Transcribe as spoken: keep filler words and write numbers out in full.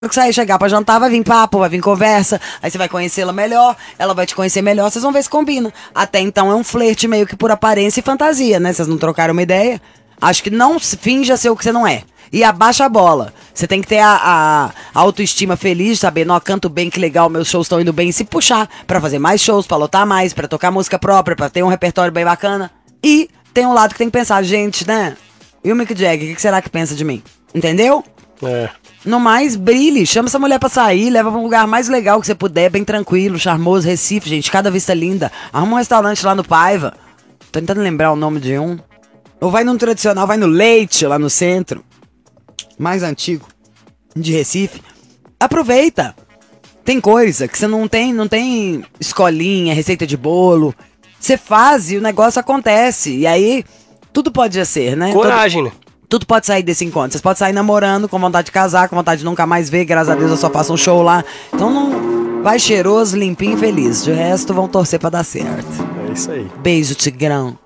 que sair, chegar pra jantar, vai vir papo, vai vir conversa, aí você vai conhecê-la melhor, ela vai te conhecer melhor, vocês vão ver se combina. Até então é um flerte meio que por aparência e fantasia, né? Vocês não trocaram uma ideia? Acho que não finja ser o que você não é. E abaixa a bola. Você tem que ter a, a, a autoestima feliz, saber, não, canto bem, que legal, meus shows estão indo bem, e se puxar pra fazer mais shows, pra lotar mais, pra tocar música própria, pra ter um repertório bem bacana. E tem um lado que tem que pensar, gente, né? E o Mick Jagger, o que, que será que pensa de mim? Entendeu? É. No mais, brilhe, chama essa mulher pra sair, leva pra um lugar mais legal que você puder, bem tranquilo, charmoso, Recife, gente, cada vista linda. Arruma um restaurante lá no Paiva. Tô tentando lembrar o nome de um. Ou vai num tradicional, vai no Leite, lá no centro. Mais antigo, de Recife. Aproveita. Tem coisa que você não tem, não tem escolinha, receita de bolo. Você faz e o negócio acontece. E aí, tudo pode ser, né? Coragem, né? Tudo pode sair desse encontro. Vocês podem sair namorando, com vontade de casar, com vontade de nunca mais ver. Graças a Deus eu só faço um show lá. Então não vai cheiroso, limpinho e feliz. De resto, vão torcer pra dar certo. É isso aí. Beijo, Tigrão.